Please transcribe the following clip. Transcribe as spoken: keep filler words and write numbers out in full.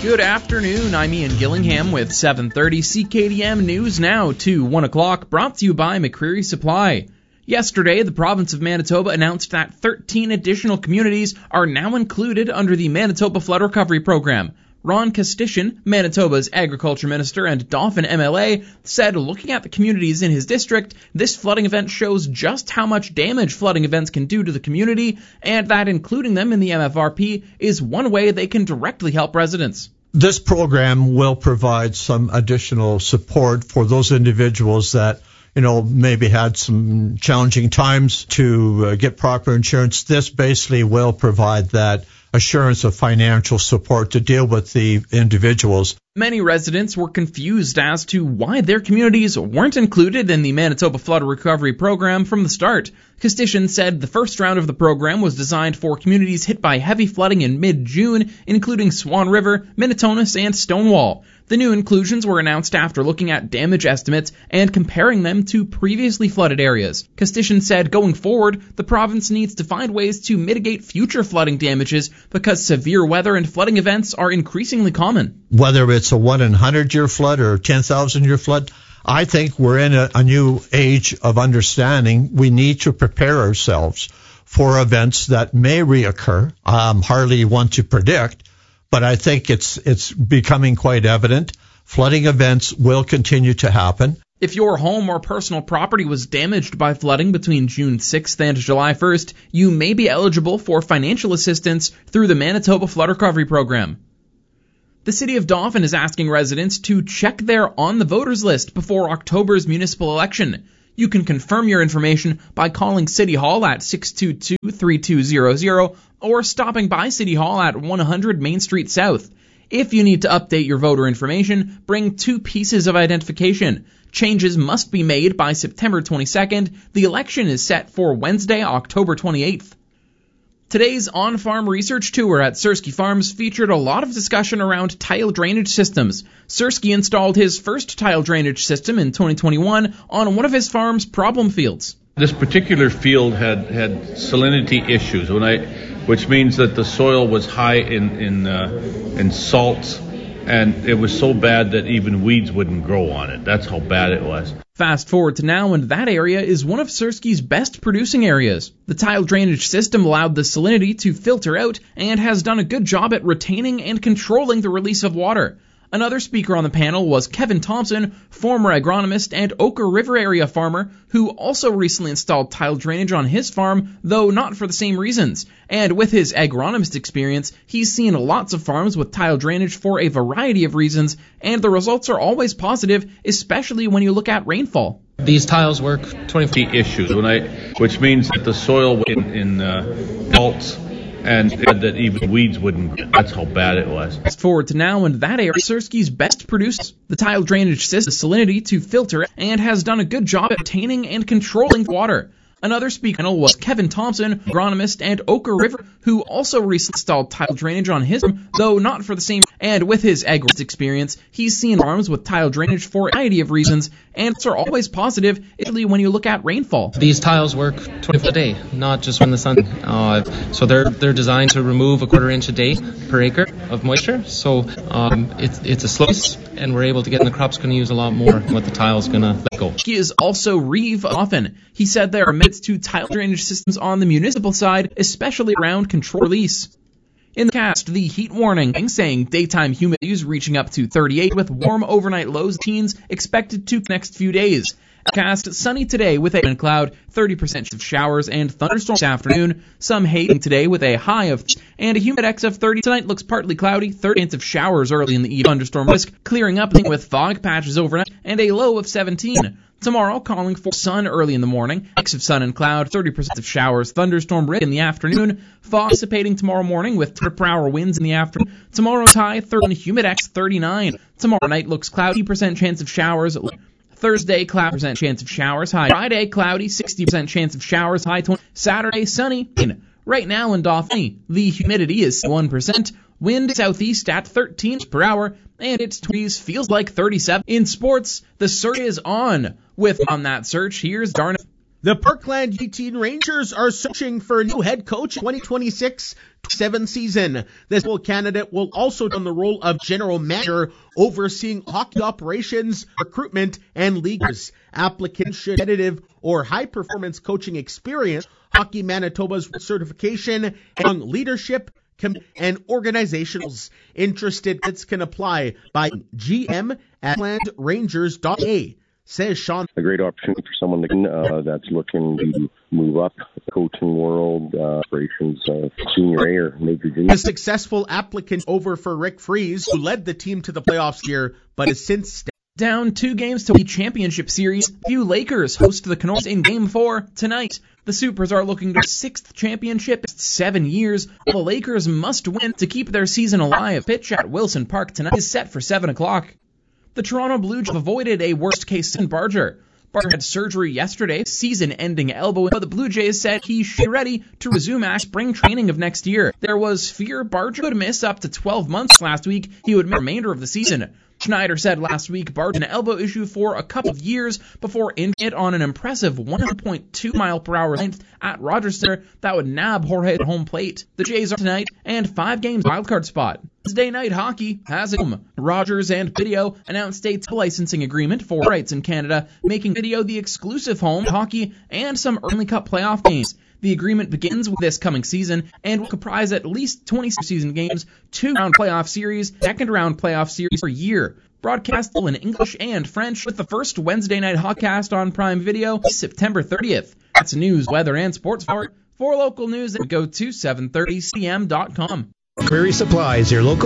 Good afternoon, I'm Ian Gillingham with seven thirty C K D M News Now to one o'clock, brought to you by McCreary Supply. Yesterday, the province of Manitoba announced that thirteen additional communities are now included under the Manitoba Flood Recovery Program. Ron Kostyshin, Manitoba's Agriculture Minister and Dauphin M L A, said looking at the communities in his district, this flooding event shows just how much damage flooding events can do to the community, and that including them in the M F R P is one way they can directly help residents. This program will provide some additional support for those individuals that, you know, maybe had some challenging times to uh, get proper insurance. This basically will provide that assurance of financial support to deal with the individuals. Many residents were confused as to why their communities weren't included in the Manitoba Flood Recovery Program from the start. Kostyshin said the first round of the program was designed for communities hit by heavy flooding in mid-June, including Swan River, Minitonas, and Stonewall. The new inclusions were announced after looking at damage estimates and comparing them to previously flooded areas. Kostyshin said going forward, the province needs to find ways to mitigate future flooding damages because severe weather and flooding events are increasingly common. Whether it's a one in one hundred year flood or a ten thousand year flood, I think we're in a, a new age of understanding. We need to prepare ourselves for events that may reoccur. Um, hardly one to predict, but I think it's it's becoming quite evident. Flooding events will continue to happen. If your home or personal property was damaged by flooding between June sixth and July first, you may be eligible for financial assistance through the Manitoba Flood Recovery Program. The City of Dauphin is asking residents to check their on the voters list before October's municipal election. You can confirm your information by calling City Hall at six two two, three two zero zero or stopping by City Hall at one hundred Main Street South. If you need to update your voter information, bring two pieces of identification. Changes must be made by September twenty-second. The election is set for Wednesday, October twenty-eighth. Today's on-farm research tour at Sersky Farms featured a lot of discussion around tile drainage systems. Sersky installed his first tile drainage system in twenty twenty-one on one of his farm's problem fields. This particular field had, had salinity issues, when I, which means that the soil was high in in, uh, in salts, and it was so bad that even weeds wouldn't grow on it. That's how bad it was. Fast forward to now, and that area is one of Sersky's best producing areas. The tile drainage system allowed the salinity to filter out and has done a good job at retaining and controlling the release of water. Another speaker on the panel was Kevin Thompson, former agronomist and Oka River area farmer, who also recently installed tile drainage on his farm, though not for the same reasons. And with his agronomist experience, he's seen lots of farms with tile drainage for a variety of reasons, and the results are always positive, especially when you look at rainfall. These tiles work twenty-four issues, when I, which means that the soil in, in uh, salts, and that even weeds wouldn't grow. That's how bad it was. Fast forward to now, and that area Sersky's best produced. The tile drainage system salinity to filter it and has done a good job at retaining and controlling water. Another speaker was Kevin Thompson, agronomist and Oka River, who also recently installed tile drainage on his farm, though not for the same. And with his agronomist experience, he's seen farms with tile drainage for a variety of reasons, and it's are always positive, especially when you look at rainfall. These tiles work twenty-four a day, not just when the sun. Uh, so they're they're designed to remove a quarter inch a day per acre of moisture. So um, it's it's a slow, and we're able to get in the crop's going to use a lot more than what the tile's going to let go. He is also Reeve often. He said there are myths to tile drainage systems on the municipal side, especially around control release. In the cast, the heat warning saying daytime humidities reaching up to thirty-eight with warm overnight lows teens expected to next few days. Cast sunny today with a cloud, thirty percent of showers and thunderstorms this afternoon. Some haze today with a high of and a humidex of thirty. Tonight looks partly cloudy, thirty percent of showers early in the evening. Thunderstorm risk clearing up with fog patches overnight and a low of seventeen. Tomorrow, calling for sun early in the morning, mix of sun and cloud, thirty percent of showers, thunderstorm risk in the afternoon, fog dissipating tomorrow morning with ten per hour winds in the afternoon. Tomorrow's high, thirty, humidex thirty-nine. Tomorrow night looks cloudy, percent chance of showers. Thursday, cloud, percent chance of showers, high. Friday, cloudy, sixty percent chance of showers, high twenty. Saturday, sunny. Right now in Dauphin, the humidity is one percent. Wind southeast at thirteen per hour, and its twenties feels like thirty-seven. In sports, the search is on. With on that search, here's Darnell. The Parkland eighteen Rangers are searching for a new head coach in twenty twenty-six twenty-seven season. This full candidate will also take on the role of general manager, overseeing hockey operations, recruitment, and leaguers. Applicants should have competitive or high-performance coaching experience, Hockey Manitoba's certification, and leadership and organizationals. Interested kids can apply by G M at parkland rangers dot c a. Says Sean. A great opportunity for someone to, uh, that's looking to move up the coaching world, uh, operations, uh, senior A or major junior. A successful applicant over for Rick Freeze, who led the team to the playoffs here, but has since stepped down two games to the championship series. The Lakers host the Canucks in Game four tonight. The Supers are looking to their sixth championship in seven years. The Lakers must win to keep their season alive. Pitch at Wilson Park tonight is set for seven o'clock. The Toronto Blue Jays avoided a worst-case in Barger. Barger had surgery yesterday, season-ending elbow, but the Blue Jays said he should be ready to resume at spring training of next year. There was fear Barger could miss up to twelve months last week. He would miss the remainder of the season. Schneider said last week Barger had an elbow issue for a couple of years before injuring it on an impressive one hundred point two mile per hour length at Rogers Center that would nab Jorge at home plate. The Jays are tonight and five games wildcard spot. Wednesday night hockey has it home. Rogers and Video announced a licensing agreement for rights in Canada, making Video the exclusive home to hockey and some Stanley Cup playoff games. The agreement begins with this coming season and will comprise at least twenty-six season games, two-round playoff series, second-round playoff series per year. Broadcast in English and French with the first Wednesday night Hockcast on Prime Video September thirtieth. That's news, weather, and sports for, for local news. Go to seven thirty c m dot com. Prairie Supplies, your local